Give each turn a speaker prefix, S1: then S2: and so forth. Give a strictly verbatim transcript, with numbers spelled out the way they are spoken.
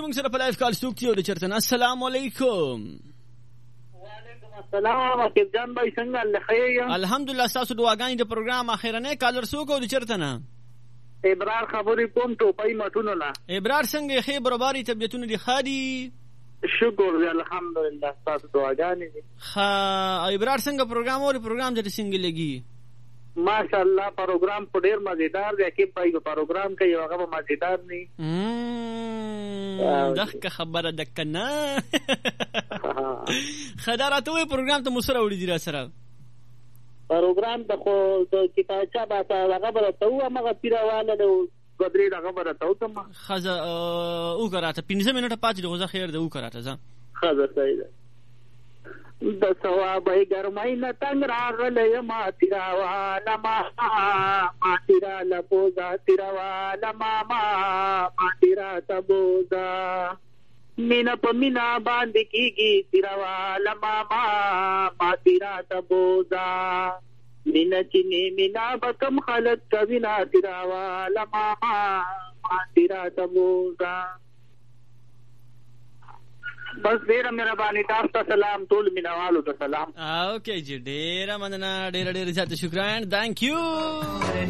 S1: زموږ سره په لایف کال څوک دی او د چرته. السلام علیکم.
S2: وعلیکم السلام. اکب جان بھائی څنګه الله خیر؟
S1: الحمدلله. تاسو دعاګانې د پروګرام اخیرنه کالر څوک او د چرته نه؟
S2: ابرار خبرې کوم ټوپۍ مټونو نه.
S1: ابرار څنګه خې برابرۍ طبيعتونه دي خادي؟
S2: شکر دی الحمدلله. تاسو دعاګانې دي.
S1: ها ابرار څنګه پروګرام او پروګرام د څنګه لګي؟
S2: ماشاءالله پروګرام په ډیر مزیدار دی. کې پای په پروګرام کې یو هغه مزیدار نه.
S1: امم دغه خبره د کنه خداراتوي پروګرام ته مسره وړي دي را سره.
S2: پروګرام د خو د کتابچا باته هغه برته و هغه پیراواله نو غدري هغه برته و ته
S1: خزه او کراته پنځه منټه پاتې دغه خیر ده او کراته ځه
S2: خزه صحیح ده. د ثواب ګرمای نه تنگ راغله ما تیراواله ما ما تیرا لبوزا تیراواله ما ما تیرا تبوزا مینا په مینا باندې کیږي تیراواله ما ما تیرا تبوزا مینا چینه مینا بکم خلق کبینا تیراواله ما ما تیرا تبوزا. بس ډیره مهرباني. تاسو ته سلام. ټول مینوالو ته سلام.
S1: اوکې جی ډیره مننه. ډیره ډیره زیاته شکران. ثانک یو.